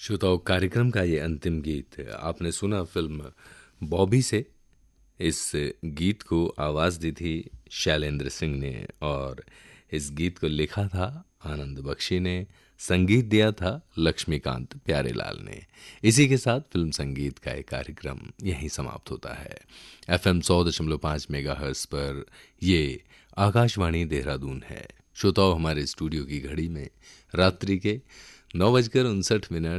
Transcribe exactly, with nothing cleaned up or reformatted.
श्रोताओं, कार्यक्रम का ये अंतिम गीत आपने सुना फिल्म बॉबी से। इस गीत को आवाज़ दी थी शैलेंद्र सिंह ने और इस गीत को लिखा था आनंद बख्शी ने, संगीत दिया था लक्ष्मीकांत प्यारेलाल ने। इसी के साथ फिल्म संगीत का एक कार्यक्रम यहीं समाप्त होता है। एफ एम सौ दशमलव पाँच मेगा हर्ट्ज़ पर ये आकाशवाणी देहरादून है। श्रोताओं, हमारे स्टूडियो की घड़ी में रात्रि के नौ बजकर उनसठ मिनट